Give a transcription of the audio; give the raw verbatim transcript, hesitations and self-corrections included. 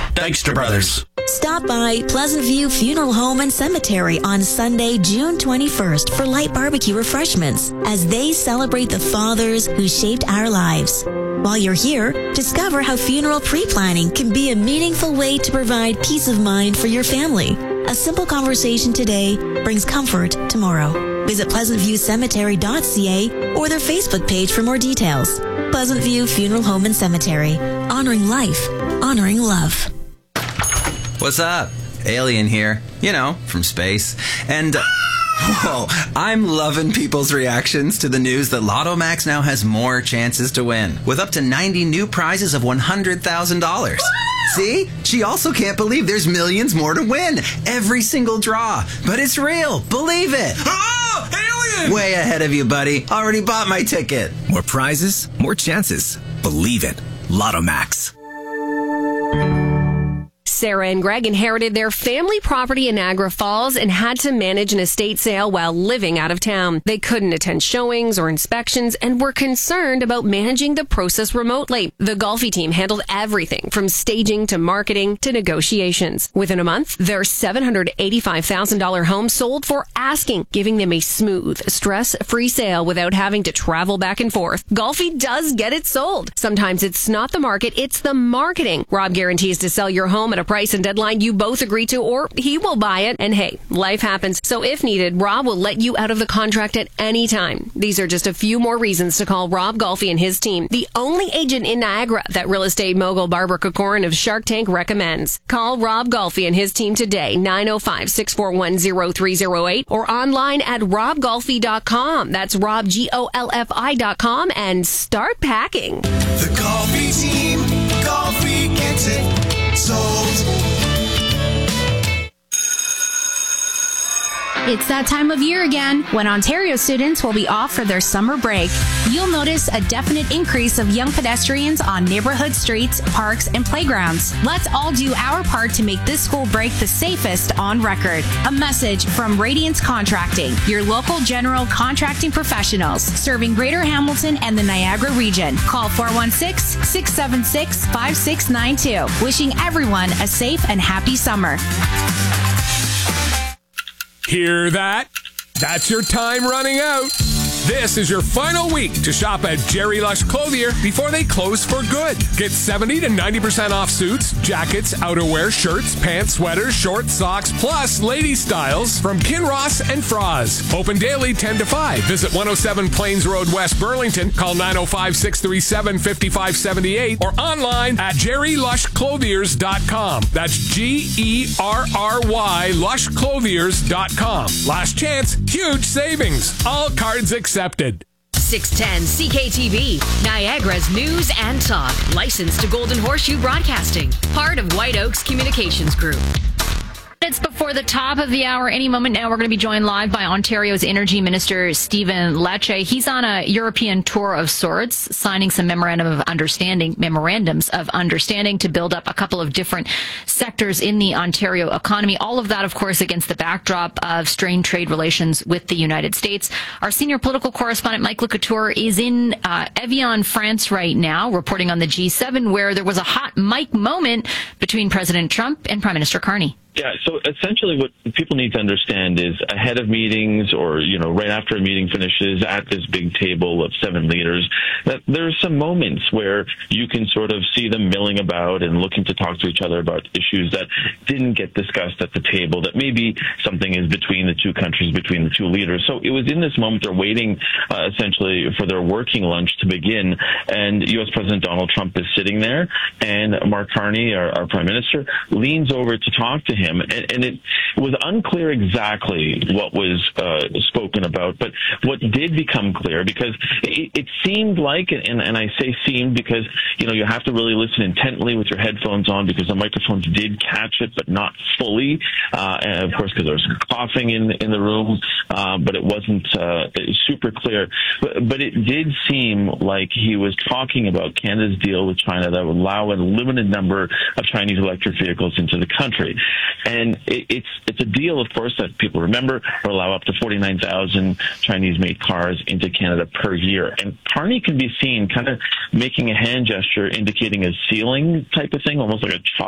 Dykstra Brothers. Stop by Pleasant View Funeral Home and Cemetery on Sunday, June twenty-first for light barbecue refreshments as they celebrate the fathers who shaped our lives. While you're here, discover how funeral pre-planning can be a meaningful way to provide peace of mind for your family. A simple conversation today brings comfort tomorrow. Visit pleasant view cemetery dot c a or their Facebook page for more details. Pleasant View Funeral Home and Cemetery. Honoring life. Honoring love. What's up? Alien here. You know, from space. And, uh, whoa, I'm loving people's reactions to the news that Lotto Max now has more chances to win, with up to ninety new prizes of one hundred thousand dollars. See? She also can't believe there's millions more to win. Every single draw. But it's real. Believe it. Oh, alien! Way ahead of you, buddy. Already bought my ticket. More prizes, more chances. Believe it. Lotto Max. Sarah and Greg inherited their family property in Niagara Falls and had to manage an estate sale while living out of town. They couldn't attend showings or inspections and were concerned about managing the process remotely. The Golfi team handled everything from staging to marketing to negotiations. Within a month, their seven hundred eighty-five thousand dollars home sold for asking, giving them a smooth, stress-free sale without having to travel back and forth. Golfi does get it sold. Sometimes it's not the market, it's the marketing. Rob guarantees to sell your home at a price and deadline you both agree to, or he will buy it. And hey, life happens. So if needed, Rob will let you out of the contract at any time. These are just a few more reasons to call Rob Golfi and his team, the only agent in Niagara that real estate mogul Barbara Kokorin of Shark Tank recommends. Call Rob Golfi and his team today, nine oh five, six four one, oh three oh eight, or online at rob golfi dot com. That's Rob, G O L F I dot com, and start packing. The Golfi team. Golfi gets it sold. It's that time of year again when Ontario students will be off for their summer break. You'll notice a definite increase of young pedestrians on neighborhood streets, parks, and playgrounds. Let's all do our part to make this school break the safest on record. A message from Radiance Contracting, your local general contracting professionals serving Greater Hamilton and the Niagara region. Call four one six, six seven six, five six nine two. Wishing everyone a safe and happy summer. Hear that? That's your time running out. This is your final week to shop at Jerry Lush Clothier before they close for good. Get seventy to ninety percent off suits, jackets, outerwear, shirts, pants, sweaters, shorts, socks, plus lady styles from Kinross and Froz. Open daily ten to five. Visit one oh seven Plains Road, West Burlington. Call nine oh five, six three seven, five five seven eight or online at jerry lush clothiers dot com. That's G E R R Y lush clothiers dot com. Last chance, huge savings. All cards accepted. six ten C K T V, Niagara's news and talk. Licensed to Golden Horseshoe Broadcasting. Part of White Oaks Communications Group. It's before the top of the hour. Any moment now, we're going to be joined live by Ontario's Energy Minister, Stephen Lecce. He's on a European tour of sorts, signing some memorandum of understanding, memorandums of understanding to build up a couple of different sectors in the Ontario economy. All of that, of course, against the backdrop of strained trade relations with the United States. Our senior political correspondent, Mike Lecouture, is in uh, Evian, France right now, reporting on the G seven, where there was a hot mic moment between President Trump and Prime Minister Carney. Yeah, so essentially what people need to understand is ahead of meetings or, you know, right after a meeting finishes at this big table of seven leaders, that there's some moments where you can sort of see them milling about and looking to talk to each other about issues that didn't get discussed at the table, that maybe something is between the two countries, between the two leaders. So it was in this moment they're waiting uh, essentially for their working lunch to begin, and U S President Donald Trump is sitting there, and Mark Carney, our, our Prime Minister, leans over to talk to him. him, and, and it was unclear exactly what was uh, spoken about. But what did become clear, because it, it seemed like, and, and I say seemed because, you know, you have to really listen intently with your headphones on, because the microphones did catch it, but not fully. Uh, and of course, because there was some coughing in, in the room, uh, but it wasn't uh, super clear. But, but it did seem like he was talking about Canada's deal with China that would allow a limited number of Chinese electric vehicles into the country. And it, it's it's a deal, of course, that people remember, will allow up to forty-nine thousand Chinese-made cars into Canada per year. And Carney can be seen kind of making a hand gesture indicating a ceiling type of thing, almost like a